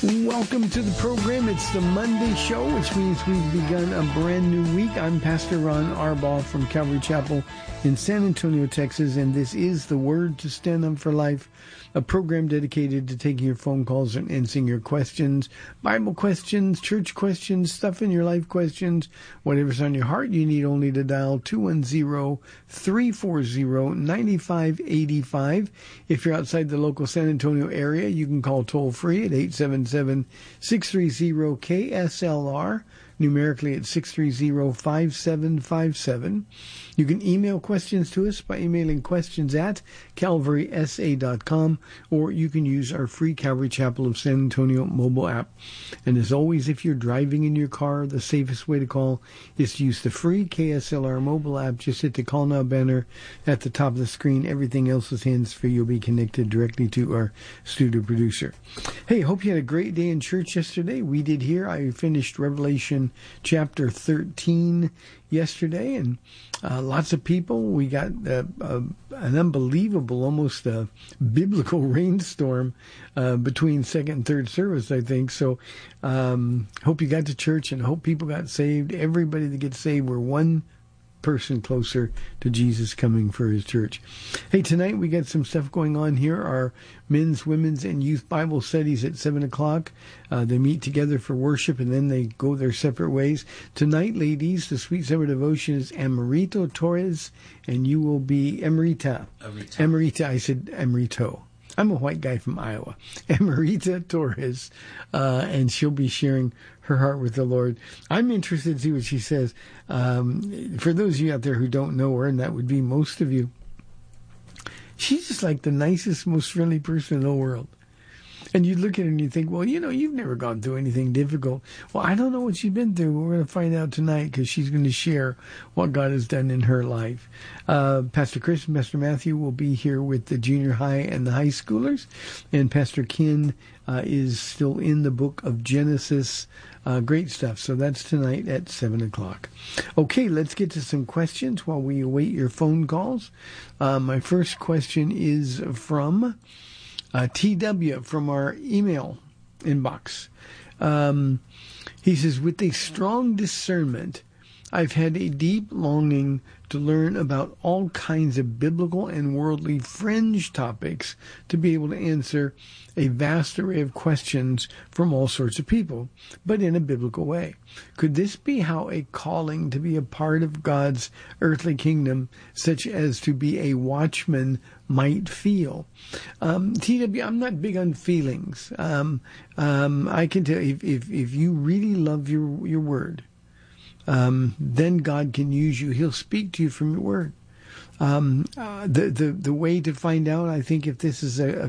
Welcome to the program. It's the Monday show, which means we've begun a brand new week. I'm Pastor Ron Arbaugh from Calvary Chapel in San Antonio, Texas, and this is the Word to Stand Up for Life, a program dedicated to taking your phone calls and answering your questions, Bible questions, church questions, stuff in your life questions, whatever's on your heart. You need only to dial 210-340-9585. If you're outside the local San Antonio area, you can call toll-free at 877-630-KSLR. Numerically at 630-5757. You can email questions to us by emailing questions at calvarysa.com, or you can use our free Calvary Chapel of San Antonio mobile app. And as always, if you're driving in your car, the safest way to call is to use the free KSLR mobile app. Just hit the Call Now banner at the top of the screen. Everything else is hands-free. You'll be connected directly to our studio producer. Hey, hope you had a great day in church yesterday. We did here. I finished Revelation chapter 13 yesterday, and lots of people. We got an unbelievable, almost a biblical rainstorm between second and third service, I think. So hope you got to church and hope people got saved. Everybody that gets saved, we're one person closer to Jesus coming for his church. Hey, tonight we got some stuff going on here. Our men's, women's, and youth Bible studies at 7 o'clock. They meet together for worship, and then they go their separate ways. Tonight, ladies, the Sweet Summer Devotion is Emerito Torres, and you will be Emerita. Emerita. I said Emerito. I'm a white guy from Iowa. Emerita Torres, and she'll be sharing her heart with the Lord. I'm interested to see what she says. For those of you out there who don't know her, and that would be most of you, she's just like the nicest, most friendly person in the world. And you look at her and you think, well, you know, you've never gone through anything difficult. Well, I don't know what she's been through. We're going to find out tonight because she's going to share what God has done in her life. Pastor Chris and Pastor Matthew will be here with the junior high and the high schoolers. And Pastor Ken is still in the book of Genesis. Great stuff. So that's tonight at 7 o'clock. Okay, let's get to some questions while we await your phone calls. My first question is from TW from our email inbox. He says, with a strong discernment, I've had a deep longing to learn about all kinds of biblical and worldly fringe topics to be able to answer a vast array of questions from all sorts of people, but in a biblical way. Could this be how a calling to be a part of God's earthly kingdom, such as to be a watchman, might feel? TW, I'm not big on feelings. I can tell you, if you really love your word, then God can use you. He'll speak to you from your word. The way to find out, I think, if this is a